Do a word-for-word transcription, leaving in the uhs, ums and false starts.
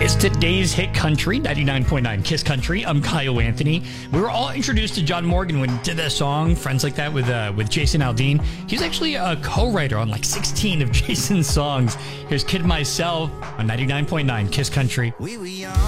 It's today's hit country, ninety-nine point nine Kiss Country. I'm Kyle Anthony. We were all introduced to John Morgan when he did that song, Friends Like That, with uh, with Jason Aldean. He's actually a co-writer on like sixteen of Jason's songs. Here's Kid Myself on ninety-nine point nine Kiss Country. We were young.